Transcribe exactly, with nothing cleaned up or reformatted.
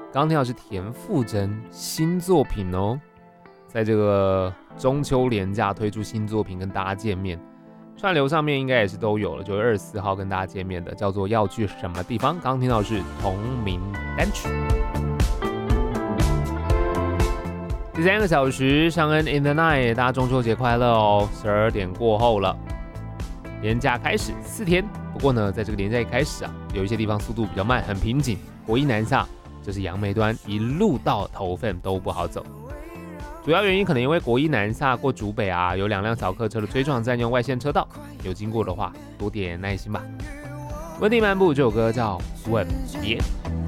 刚听到是田馥甄新作品哦，在这个中秋连假推出新作品跟大家见面，串流上面应该也是都有了。九月二十四号跟大家见面的，叫做要去什么地方。刚听到是同名单曲。第三个小时，尚恩 in the night， 大家中秋节快乐哦！十二点过后了，连假开始四天。不过呢，在这个连假一开始啊，有一些地方速度比较慢，很瓶颈。国一南下就是杨梅端一路到头份都不好走，主要原因可能因为国一南下过竹北啊，有两辆小客车的追撞占用外线车道，有经过的话多点耐心吧。温蒂漫步这首歌叫《吻别》。